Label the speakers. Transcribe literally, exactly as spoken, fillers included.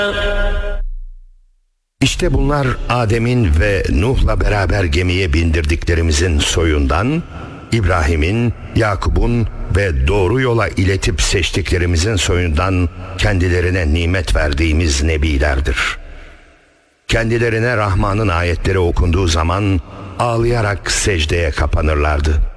Speaker 1: İşte bunlar Adem'in ve Nuh'la beraber gemiye bindirdiklerimizin soyundan, İbrahim'in, Yakub'un ve doğru yola iletip seçtiklerimizin soyundan kendilerine nimet verdiğimiz nebilerdir. Kendilerine Rahman'ın ayetleri okunduğu zaman ağlayarak secdeye kapanırlardı.